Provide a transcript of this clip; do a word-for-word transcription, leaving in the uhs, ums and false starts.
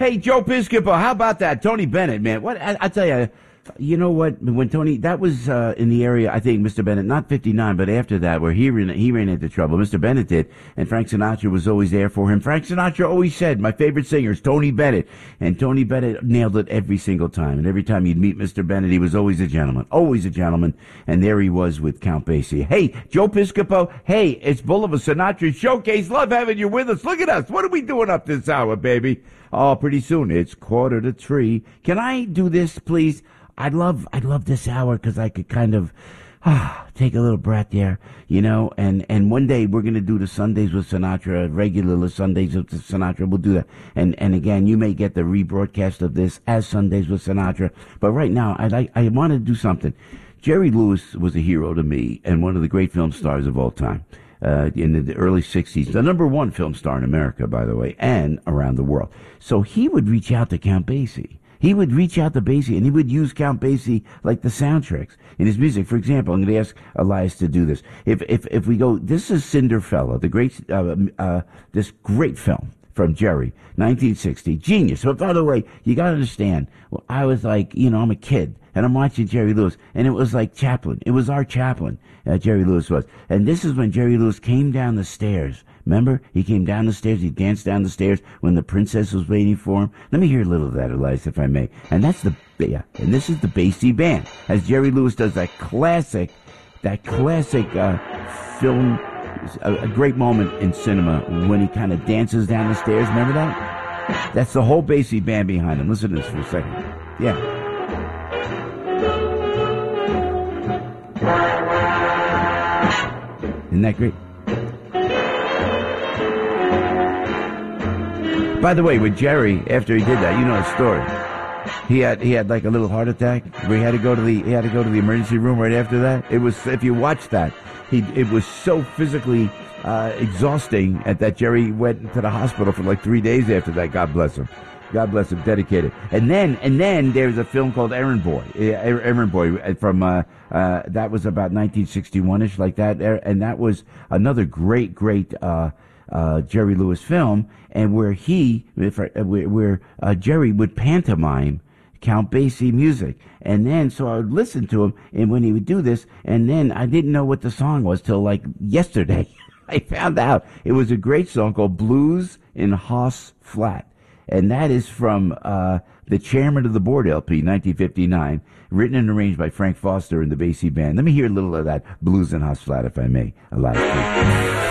Hey, Joe Piscopo, how about that? Tony Bennett, man. What I, I tell you, you know what? When Tony, that was uh, in the area, I think, Mister Bennett, not fifty-nine, but after that, where he ran, he ran into trouble. Mister Bennett did, and Frank Sinatra was always there for him. Frank Sinatra always said, my favorite singer is Tony Bennett, and Tony Bennett nailed it every single time. And every time you'd meet Mister Bennett, he was always a gentleman, always a gentleman. And there he was with Count Basie. Hey, Joe Piscopo, hey, it's Boulevard Sinatra Showcase. Love having you with us. Look at us. What are we doing up this hour, baby? Oh, pretty soon. It's quarter to three. Can I do this, please? I'd love, I'd love this hour because I could kind of ah, take a little breath there, you know. And, and one day we're going to do the Sundays with Sinatra, regular Sundays with Sinatra. We'll do that. And and again, you may get the rebroadcast of this as Sundays with Sinatra. But right now, I like, I want to do something. Jerry Lewis was a hero to me and one of the great film stars of all time. Uh, in the early sixties, the number one film star in America, by the way, and around the world. So he would reach out to Count Basie. He would reach out to Basie, and he would use Count Basie like the soundtracks in his music. For example, I'm going to ask Elias to do this. If if if we go, this is Cinderfella, the great uh, uh, this great film from Jerry, nineteen sixty, genius. But by the way, you got to understand. Well, I was like, you know, I'm a kid, and I'm watching Jerry Lewis, and it was like Chaplin. It was our Chaplin. Uh, Jerry Lewis was, and this is when Jerry Lewis came down the stairs. Remember, he came down the stairs. He danced down the stairs when the princess was waiting for him. Let me hear a little of that, Elias, if I may. And that's the yeah, and this is the Basie Band, as Jerry Lewis does that classic, that classic uh, film, a, a great moment in cinema when he kind of dances down the stairs. Remember that? That's the whole Basie Band behind him. Listen to this for a second. Yeah. Isn't that great? By the way, with Jerry, after he did that, you know the story. He had he had like a little heart attack where he had to go to the he had to go to the emergency room right after that. It was, if you watch that, he it was so physically uh, exhausting at that Jerry went to the hospital for like three days after that. God bless him. God bless him, dedicated. And then, and then there's a film called Errand Boy. Errand Boy from, uh, uh, that was about nineteen sixty-one-ish, like that. And that was another great, great, uh, uh, Jerry Lewis film. And where he, where, where uh, Jerry would pantomime Count Basie music. And then, so I would listen to him, and when he would do this, and then I didn't know what the song was till like yesterday. I found out it was a great song called Blues in Hoss Flat. And that is from uh, the Chairman of the Board L P, nineteen fifty-nine, written and arranged by Frank Foster and the Basie Band. Let me hear a little of that Blues in Hoss Flat, if I may. Elias, please.